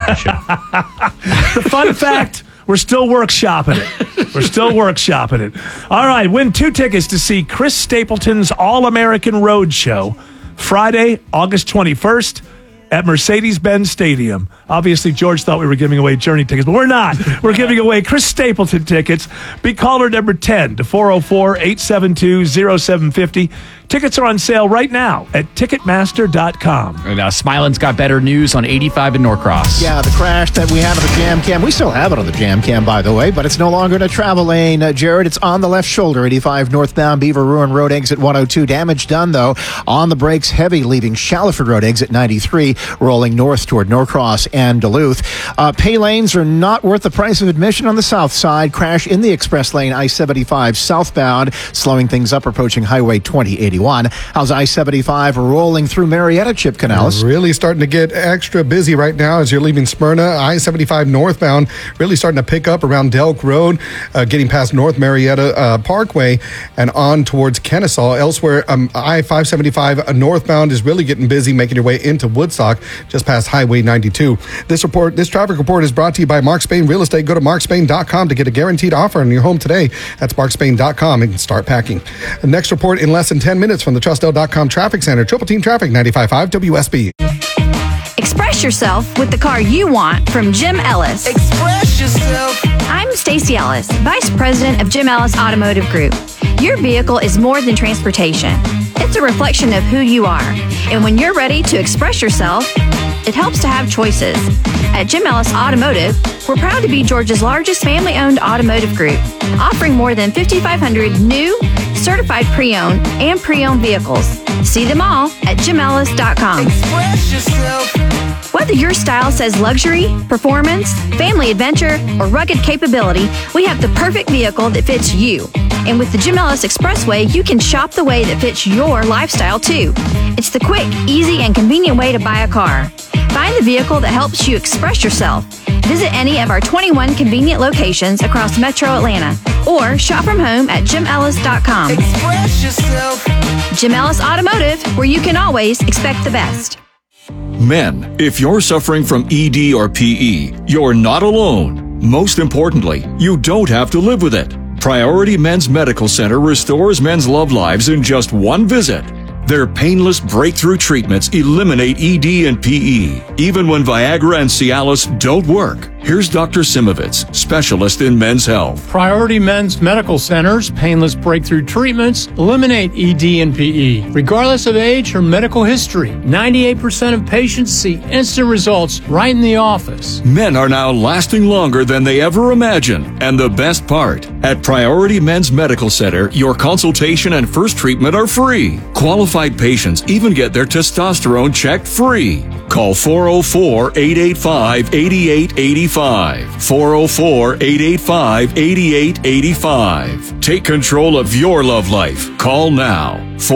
crash it. The fun fact, we're still workshopping it. All right, win 2 tickets to see Chris Stapleton's All-American Roadshow Friday, August 21st at Mercedes-Benz Stadium. Obviously, George thought we were giving away Journey tickets, but we're not. We're giving away Chris Stapleton tickets. Be caller number 10 to 404-872-0750. Tickets are on sale right now at Ticketmaster.com. And Smiland's got better news on 85 in Norcross. Yeah, the crash that we had on the Jam Cam. We still have it on the Jam Cam, by the way, but it's no longer in a travel lane. Jared, it's on the left shoulder, 85 northbound, Beaver Ruin Road, exit 102. Damage done, though. On the brakes, heavy, leaving Shallowford Road, exit 93, rolling north toward Norcross and Duluth. Pay lanes are not worth the price of admission on the south side. Crash in the express lane, I-75 southbound, slowing things up, approaching Highway 2081. How's I-75 rolling through Marietta, Chip Canales? Really starting to get extra busy right now as you're leaving Smyrna. I-75 northbound really starting to pick up around Delk Road, getting past North Marietta Parkway and on towards Kennesaw. Elsewhere, I-575 northbound is really getting busy, making your way into Woodstock, just past Highway 92. This traffic report is brought to you by Mark Spain Real Estate. Go to markspain.com to get a guaranteed offer on your home today. That's markspain.com and start packing. The next report in less than 10 minutes from the Trustdale.com Traffic Center. Triple Team Traffic, 95.5 WSB. Express yourself with the car you want from Jim Ellis. Express yourself. I'm Stacey Ellis, Vice President of Jim Ellis Automotive Group. Your vehicle is more than transportation. It's a reflection of who you are. And when you're ready to express yourself, it helps to have choices. At Jim Ellis Automotive, we're proud to be Georgia's largest family-owned automotive group, offering more than 5,500 new, certified pre-owned and pre-owned vehicles. See them all at JimEllis.com. Express yourself. Whether your style says luxury, performance, family adventure, or rugged capability, we have the perfect vehicle that fits you. And with the Jim Ellis Expressway, you can shop the way that fits your lifestyle too. It's the quick, easy, and convenient way to buy a car. Find the vehicle that helps you express yourself. Visit any of our 21 convenient locations across Metro Atlanta or shop from home at JimEllis.com. Express yourself. Jim Ellis Automotive, where you can always expect the best. Men, if you're suffering from ED or PE, you're not alone. Most importantly, you don't have to live with it. Priority Men's Medical Center restores men's love lives in just one visit. Their painless breakthrough treatments eliminate ED and PE, even when Viagra and Cialis don't work. Here's Dr. Simovitz, specialist in men's health. Priority Men's Medical Center's painless breakthrough treatments eliminate ED and PE, regardless of age or medical history. 98% of patients see instant results right in the office. Men are now lasting longer than they ever imagined. And the best part, at Priority Men's Medical Center, your consultation and first treatment are free. Qualified patients even get their testosterone checked free. Call 404-885-8885. 404-885-8885. Take control of your love life. Call now.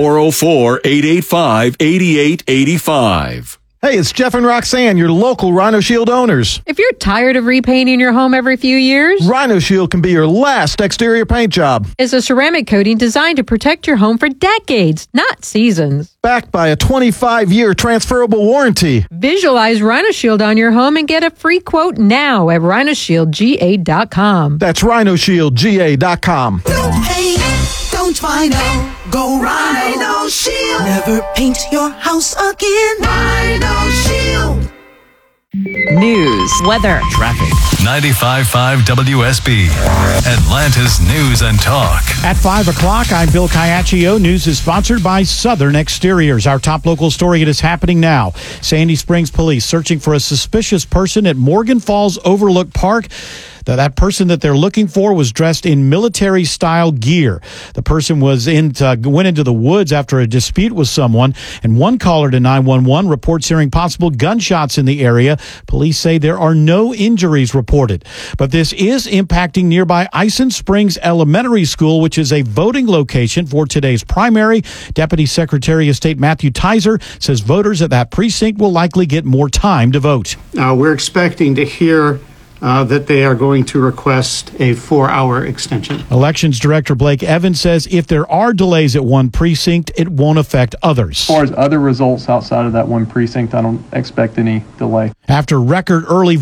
404-885-8885. Hey, it's Jeff and Roxanne, your local Rhino Shield owners. If you're tired of repainting your home every few years, Rhino Shield can be your last exterior paint job. It's a ceramic coating designed to protect your home for decades, not seasons. Backed by a 25-year transferable warranty. Visualize Rhino Shield on your home and get a free quote now at RhinoShieldGA.com. That's RhinoShieldGA.com. Don't paint, don't Rhino. Go Rhino Shield. Never paint your house again. Rhino Shield. News, weather, traffic. 95.5 WSB, Atlanta's News and Talk. At 5 o'clock, I'm Bill Caiaccio. News is sponsored by Southern Exteriors. Our top local story, it is happening now. Sandy Springs police searching for a suspicious person at Morgan Falls Overlook Park. That person that they're looking for was dressed in military-style gear. The person went into the woods after a dispute with someone, and one caller to 911 reports hearing possible gunshots in the area. Police say there are no injuries reported. But this is impacting nearby Ison Springs Elementary School, which is a voting location for today's primary. Deputy Secretary of State Matthew Tizer says voters at that precinct will likely get more time to vote. We're expecting to hear that they are going to request a 4-hour extension. Elections Director Blake Evans says if there are delays at one precinct, it won't affect others. As far as other results outside of that one precinct, I don't expect any delay. After record early